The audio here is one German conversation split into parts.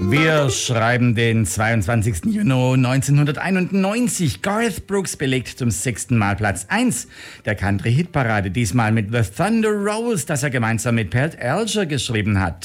Wir schreiben den 22. Juni 1991. Garth Brooks belegt zum 6. Mal Platz 1 der Country-Hitparade. Diesmal mit The Thunder Rolls, das er gemeinsam mit Pat Alger geschrieben hat.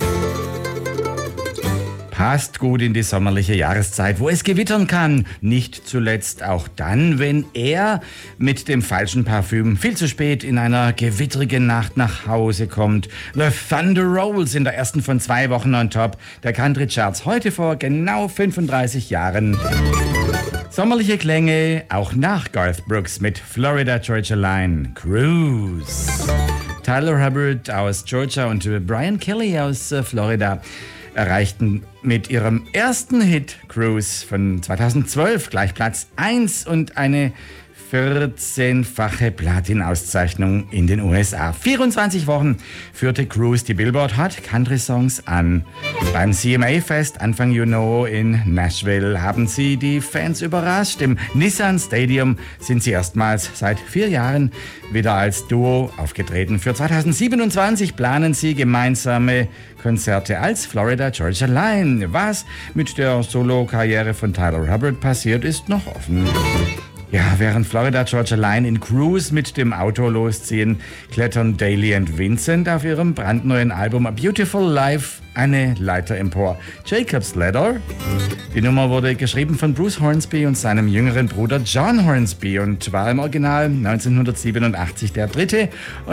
Passt gut in die sommerliche Jahreszeit, wo es gewittern kann. Nicht zuletzt auch dann, wenn er mit dem falschen Parfüm viel zu spät in einer gewittrigen Nacht nach Hause kommt. The Thunder Rolls in der ersten von 2 Wochen on Top der Country Charts. Heute vor genau 35 Jahren. Sommerliche Klänge auch nach Garth Brooks mit Florida Georgia Line. Cruise. Tyler Hubbard aus Georgia und Brian Kelly aus Florida erreichten mit ihrem ersten Hit Cruise von 2012 gleich Platz 1 und eine 14-fache Platin-Auszeichnung in den USA. 24 Wochen führte Cruise die Billboard Hot Country Songs an. Beim CMA-Fest Anfang Juni in Nashville haben sie die Fans überrascht. Im Nissan Stadium sind sie erstmals seit 4 Jahren wieder als Duo aufgetreten. Für 2027 planen sie gemeinsame Konzerte als Florida Georgia Line. Was mit der Solo-Karriere von Tyler Hubbard passiert, ist noch offen. Ja, während Florida Georgia Line in Cruise mit dem Auto losziehen, klettern Daly und Vincent auf ihrem brandneuen Album A Beautiful Life eine Leiter empor. Jacob's Ladder. Die Nummer wurde geschrieben von Bruce Hornsby und seinem jüngeren Bruder John Hornsby und war im Original 1987 der dritte